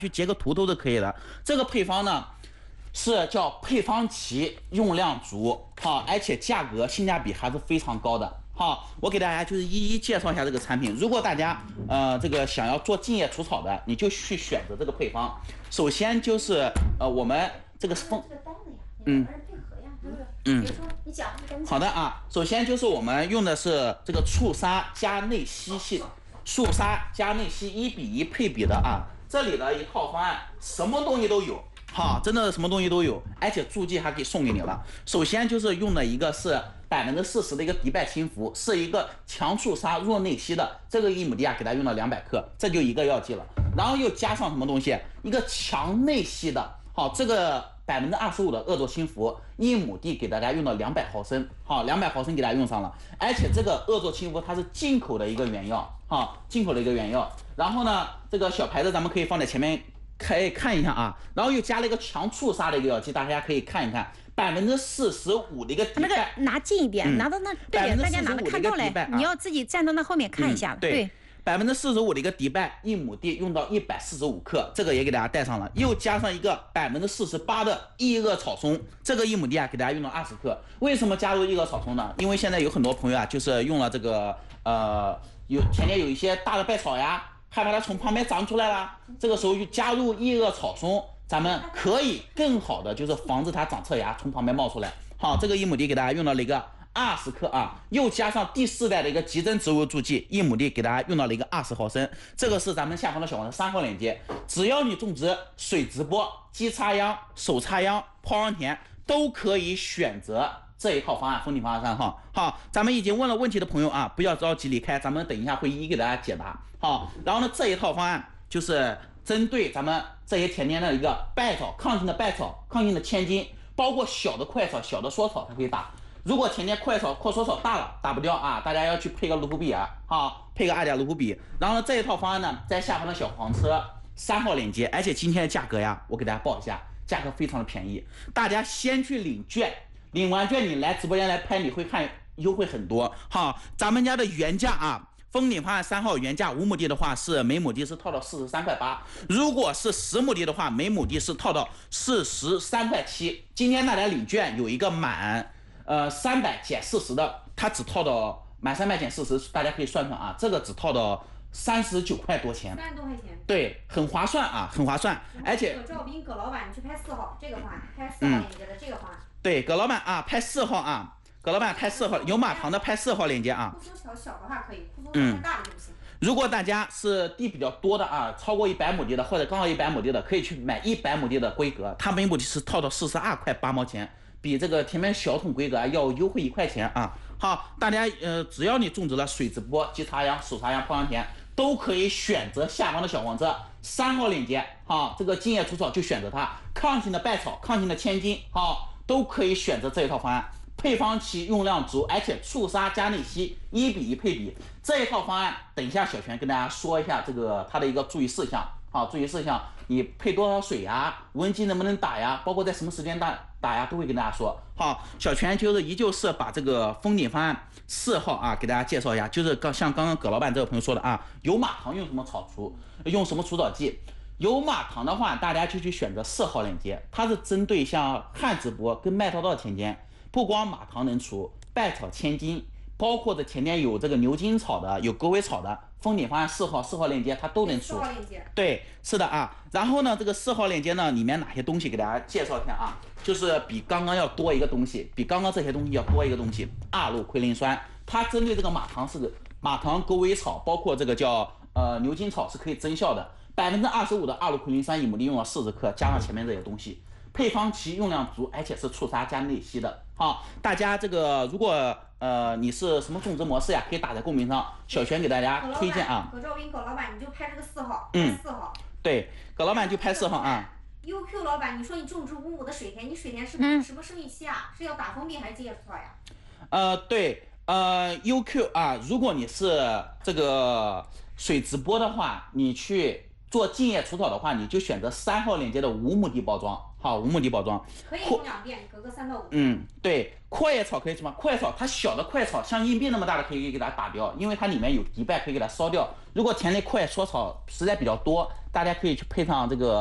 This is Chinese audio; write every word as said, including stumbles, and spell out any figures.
去截个图都是可以的。这个配方呢是叫配方齐，用量足，好，而且价格性价比还是非常高的。好，我给大家就是一一介绍一下这个产品。如果大家呃这个想要做净叶除草的，你就去选择这个配方。首先就是呃我们这个风，嗯。嗯，你讲，好的啊。首先就是我们用的是这个醋砂加内硒系，醋砂加内硒一比一配比的啊。这里的一套方案，什么东西都有，哈，真的什么东西都有，而且助剂还可以送给你了。首先就是用的一个是百分之四十的一个迪拜亲肤，是一个强醋砂弱内硒的，这个一亩地啊给它用了两百克，这就一个药剂了。然后又加上什么东西？一个强内硒的，好，这个。百分之二十五的恶作亲肤，一亩地给大家用到两百毫升，好，两百毫升给大家用上了。而且这个恶作亲肤它是进口的一个原药，好，进口的一个原药。然后呢，这个小牌子咱们可以放在前面可以看一下啊。然后又加了一个强醋砂的一个药剂，大家可以看一看，百分之四十五的一个底那个拿近一点，嗯、拿到那对大家哪能看到嘞？啊、你要自己站到那后面看一下。嗯、对。对百分之四十五的一个迪拜，一亩地用到一百四十五克，这个也给大家带上了，又加上一个百分之四十八的异恶草松，这个一亩地啊给大家用到二十克。为什么加入异恶草松呢？因为现在有很多朋友啊，就是用了这个呃有前面有一些大的败草呀，害怕它从旁边长出来了，这个时候就加入异恶草松，咱们可以更好的就是防止它长侧芽从旁边冒出来。好，这个一亩地给大家用到了一个。二十克啊，又加上第四代的一个集珍植物助剂，一亩地给大家用到了一个二十毫升，这个是咱们下方的小黄的三号链接。只要你种植水直播、机插秧、手插秧、泡秧田，都可以选择这一套方案，风景方案三号。好，咱们已经问了问题的朋友啊，不要着急离开，咱们等一下会一一给大家解答。好，然后呢，这一套方案就是针对咱们这些田间的一个败草、抗性的败草、抗性的千金，包括小的快草、小的缩草，它可以打。如果田间快草、阔缩草大了，打不掉啊，大家要去配个卢普比啊，好，配个二甲卢普比。然后呢，这一套方案呢，在下方的小黄车三号链接，而且今天的价格呀，我给大家报一下，价格非常的便宜，大家先去领券，领完券你来直播间来拍，你会看优惠很多。好，咱们家的原价啊。风景方案三号原价五亩地的话是每亩地是套到四十三块八，如果是十亩地的话，每亩地是套到四十三块七。今天大家领券有一个满。呃，三百减四十的，它只套到满三百减四十，大家可以算算啊，这个只套到三十九块多钱， 三十多块钱， 对，很划算啊，很划算。而且葛兆斌葛老板，你去拍四号这个方案，拍四号链接的这个方案。 嗯、对，葛老板啊，拍四号啊，葛老板拍四号，有马糖的拍四号链接啊。 库松小小的话可以，库松太大了就不行。 如果大家是地比较多的啊，超过一百亩地的或者刚好一百亩地的，可以去买一百亩地的规格，它每亩地是套到四十二块八毛钱。比这个前面小桶规格要优惠一块钱啊！好，大家呃，只要你种植了水直播、机插秧、手插秧、泡秧田，都可以选择下方的小黄车三号链接。好，这个净叶除草就选择它，抗性的败草、抗性的千金，好，都可以选择这一套方案。配方齐，用量足，而且醋砂加内硒一比一配比。这一套方案，等一下小泉跟大家说一下这个它的一个注意事项。好，注意事项，你配多少水呀？无人机能不能打呀？包括在什么时间打打呀，都会跟大家说。好，小泉就是依旧是把这个风景方案四号啊给大家介绍一下，就是刚像刚刚葛老板这个朋友说的啊，有马糖用什么草除，用什么除草剂？有马糖的话，大家就去选择四号链接，它是针对像汉直播跟麦涛道田间，不光马糖能除，败草千金。包括的前面有这个牛筋草的，有狗尾草的，风景方案四号、四号链接它都能出。 四号链接。 对，是的啊。然后呢，这个四号链接呢，里面哪些东西给大家介绍一下啊？就是比刚刚要多一个东西，比刚刚这些东西要多一个东西，二氯喹啉酸。它针对这个马糖是马糖、狗尾草，包括这个叫呃牛筋草是可以增效的。百分之二十五的二氯喹啉酸一亩地用了四十克，加上前面这些东西。配方齐，用量足，而且是醋砂加内硒的。好，大家这个如果呃你是什么种植模式呀，可以打在公屏上，小泉给大家推荐啊。 葛兆斌葛老板，你就拍这个四号， 嗯， 四号。 对，葛老板就拍四号啊。 U Q 老板，你说你种植五亩的水田，你水田是什么生育期啊？是要打封闭还是净叶除草呀？ 呃，对，呃 U Q 啊，如果你是这个水直播的话，你去做净叶除草的话，你就选择三号链接的无目的包装，好，无目的包装。 可以用两遍，隔个三到五。 嗯，对，阔叶草可以什么？阔叶草它小的快草，像硬币那么大的可以给它打掉，因为它里面有迪拜可以给它烧掉。如果田内阔叶草实在比较多，大家可以去配上这个。